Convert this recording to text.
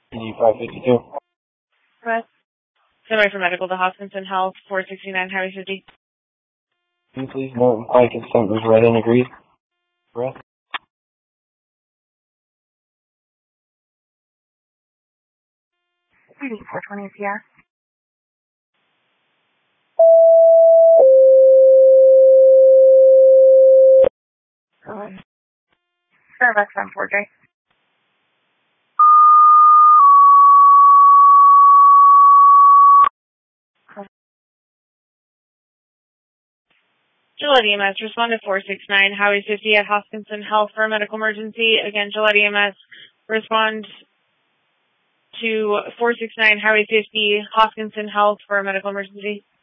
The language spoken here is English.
552. Press. Somebody for medical to Hoskinson Health, 469 Highway 50. Can you please note implied consent was read and agreed? Breath. 420 CR. Starbucks on 4J. Gillette EMS, respond to 469 Highway 50 at Hoskinson Health for a medical emergency. Again, Gillette EMS, respond to 469 Highway 50, Hoskinson Health for a medical emergency.